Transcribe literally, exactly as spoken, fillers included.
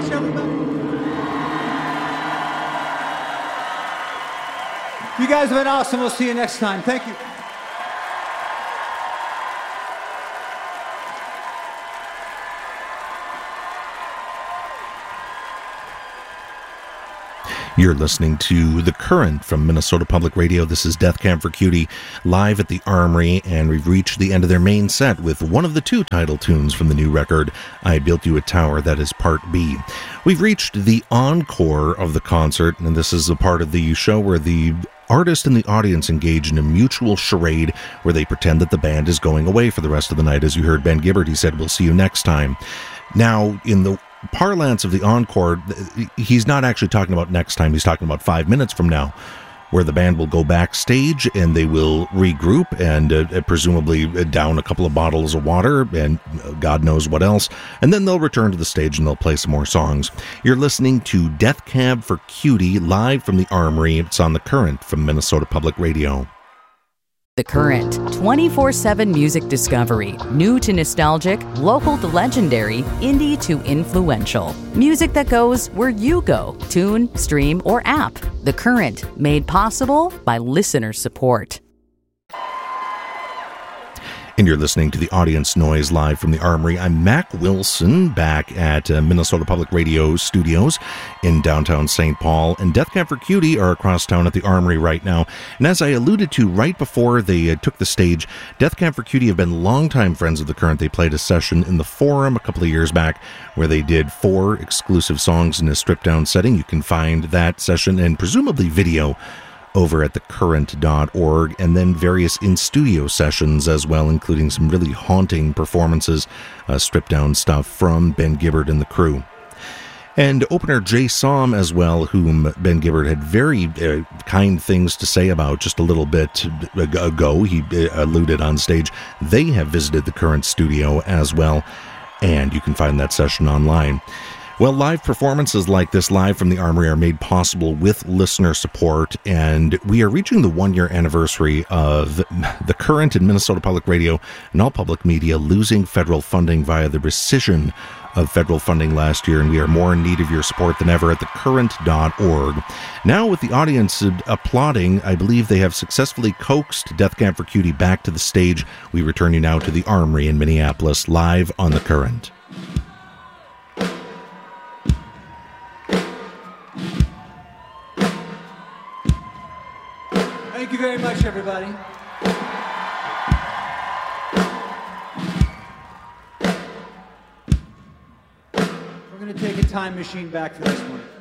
much, everybody. You guys have been awesome. We'll see you next time. Thank you. You're listening to The Current from Minnesota Public Radio. This is Death Cab for Cutie, live at the Armory, and we've reached the end of their main set with one of the two title tunes from the new record, I Built You a Tower, that is Part B. We've reached the encore of the concert, and this is a part of the show where the artist and the audience engage in a mutual charade where they pretend that the band is going away for the rest of the night. As you heard Ben Gibbard, he said, "We'll see you next time." Now, in the parlance of the encore, he's not actually talking about next time, he's talking about five minutes from now, where the band will go backstage and they will regroup and uh, presumably down a couple of bottles of water and God knows what else, and then they'll return to the stage and they'll play some more songs. You're listening to Death Cab for Cutie, live from the Armory. It's on The Current from Minnesota Public Radio. The Current, twenty-four seven music discovery. New to nostalgic, local to legendary, indie to influential. Music that goes where you go. Tune, stream, or app. The Current, made possible by listener support. And you're listening to the Audience Noise live from the Armory. I'm Mac Wilson, back at uh, Minnesota Public Radio studios in downtown Saint Paul. And Death Cab for Cutie are across town at the Armory right now. And as I alluded to right before they uh, took the stage, Death Cab for Cutie have been longtime friends of the Current. They played a session in the Forum a couple of years back where they did four exclusive songs in a stripped-down setting. You can find that session and presumably video over at the current dot org, and then various in-studio sessions as well, including some really haunting performances, uh, stripped-down stuff from Ben Gibbard and the crew. And opener Jay Som as well, whom Ben Gibbard had very uh, kind things to say about just a little bit ago. He uh, alluded on stage. They have visited the Current studio as well, and you can find that session online. Well, live performances like this, live from the Armory, are made possible with listener support, and we are reaching the one-year anniversary of the Current and Minnesota Public Radio and all public media losing federal funding via the rescission of federal funding last year, and we are more in need of your support than ever at the current dot org. Now, with the audience applauding, I believe they have successfully coaxed Death Cab for Cutie back to the stage. We return you now to the Armory in Minneapolis, live on The Current. Thank you very much, everybody. We're going to take a time machine back to this one.